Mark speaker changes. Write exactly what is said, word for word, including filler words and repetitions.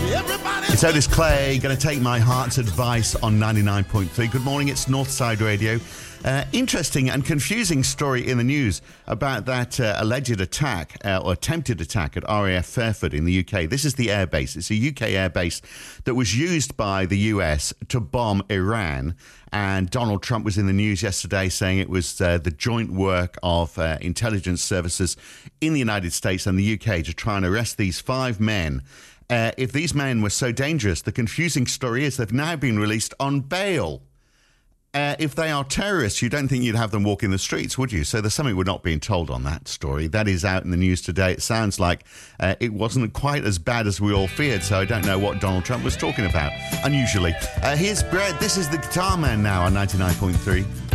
Speaker 1: It's Otis Clay, going to take my heart's advice on ninety-nine point three. Good morning, it's Northside Radio. Uh, interesting and confusing story in the news about that uh, alleged attack uh, or attempted attack at R A F Fairford in the U K. This is the airbase. It's a U K airbase that was used by the U S to bomb Iran. And Donald Trump was in the news yesterday saying it was uh, the joint work of uh, intelligence services in the United States and the U K to try and arrest these five men. Uh, if these men were so dangerous, the confusing story is they've now been released on bail. Uh, if they are terrorists, you don't think you'd have them walking the streets, would you? So there's something we're not being told on that story. That is out in the news today. It sounds like uh, it wasn't quite as bad as we all feared, so I don't know what Donald Trump was talking about, unusually. Uh, here's Brett. This is the Guitar Man now on ninety-nine point three.